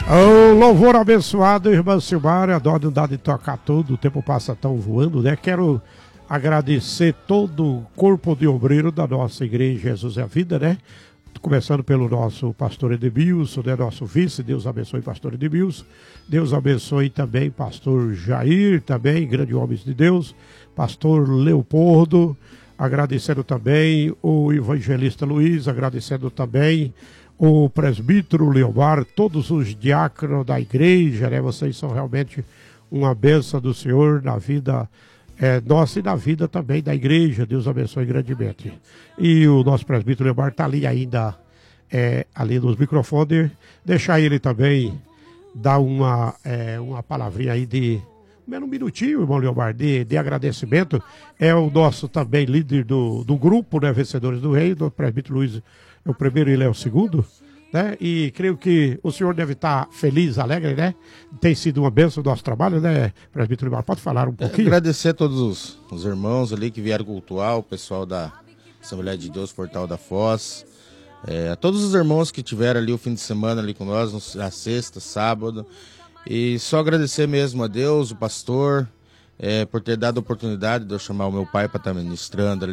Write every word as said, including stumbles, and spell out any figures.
Oh, louvor abençoado, irmã Silmara, adoro dar de tocar tudo, o tempo passa tão voando, né? Quero agradecer todo o corpo de obreiro da nossa igreja Jesus é a Vida, né? Começando pelo nosso pastor Edmilson, né? Nosso vice, Deus abençoe pastor Edmilson, Deus abençoe também pastor Jair, também, grande homem de Deus, pastor Leopoldo, agradecendo também o evangelista Luiz, agradecendo também o presbítero Leomar, todos os diáconos da igreja, né? Vocês são realmente uma bênção do Senhor na vida é, nossa e na vida também da igreja. Deus abençoe grandemente. E o nosso presbítero Leomar está ali ainda, é, ali nos microfones. Deixar ele também dar uma, é, uma palavrinha aí de menos um minutinho, irmão Leomar, de, de agradecimento. É o nosso também líder do, do grupo, né? Vencedores do Rei, do presbítero Luiz. É o primeiro e ele é o segundo, né? E creio que o senhor deve estar feliz, alegre, né? Tem sido uma bênção do nosso trabalho, né, presbítero Leomar? Pode falar um pouquinho? É, agradecer a todos os, os irmãos ali que vieram cultuar, o pessoal da Assembleia de Deus, Portal da Foz, é, a todos os irmãos que tiveram ali o fim de semana ali com nós, na sexta, sábado, e só agradecer mesmo a Deus, o pastor, é, por ter dado a oportunidade de eu chamar o meu pai para estar ministrando ali.